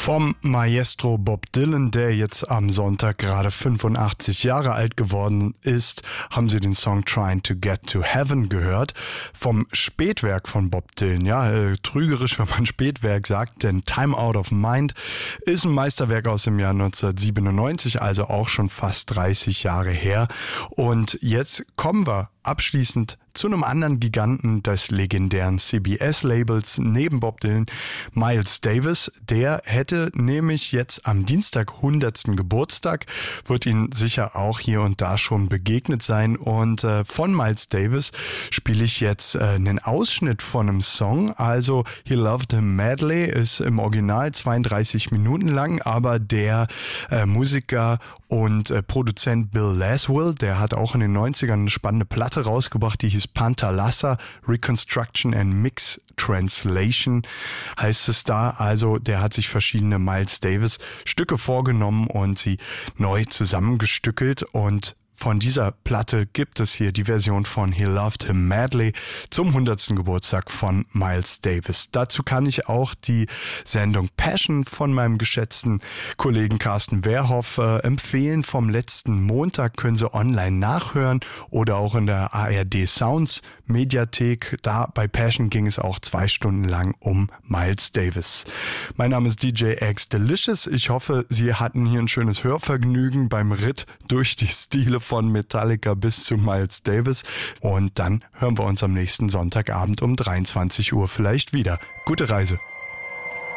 Vom Maestro Bob Dylan, der jetzt am Sonntag gerade 85 Jahre alt geworden ist, haben Sie den Song Trying to Get to Heaven gehört. Vom Spätwerk von Bob Dylan, trügerisch, wenn man Spätwerk sagt, denn Time Out of Mind ist ein Meisterwerk aus dem Jahr 1997, also auch schon fast 30 Jahre her. Und jetzt kommen wir abschließend zu einem anderen Giganten des legendären CBS-Labels neben Bob Dylan, Miles Davis. Der hätte nämlich jetzt am Dienstag 100. Geburtstag, wird Ihnen sicher auch hier und da schon begegnet sein. Und von Miles Davis spiele ich jetzt einen Ausschnitt von einem Song. Also He Loved Him Madly ist im Original 32 Minuten lang, aber der Musiker und Produzent Bill Laswell, der hat auch in den 90ern eine spannende Platte rausgebracht, die hieß Pantalassa, Reconstruction and Mix Translation heißt es da. Also der hat sich verschiedene Miles Davis Stücke vorgenommen und sie neu zusammengestückelt, und von dieser Platte gibt es hier die Version von He Loved Him Madly zum 100. Geburtstag von Miles Davis. Dazu kann ich auch die Sendung Passion von meinem geschätzten Kollegen Carsten Wehrhoff empfehlen. Vom letzten Montag können Sie online nachhören oder auch in der ARD Sounds Mediathek. Da bei Passion ging es auch 2 Stunden lang um Miles Davis. Mein Name ist DJ X Delicious. Ich hoffe, Sie hatten hier ein schönes Hörvergnügen beim Ritt durch die Stile von Metallica bis zu Miles Davis. Und dann hören wir uns am nächsten Sonntagabend um 23 Uhr vielleicht wieder. Gute Reise.